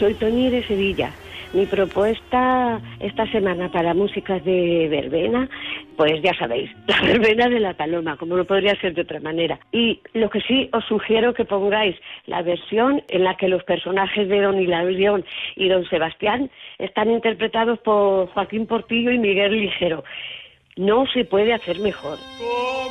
soy Toñi de Sevilla. Mi propuesta esta semana para músicas de verbena, pues ya sabéis, la verbena de la Paloma, como no podría ser de otra manera. Y lo que sí os sugiero que pongáis la versión en la que los personajes de Don Hilarión y Don Sebastián están interpretados por Joaquín Portillo y Miguel Ligero. No se puede hacer mejor.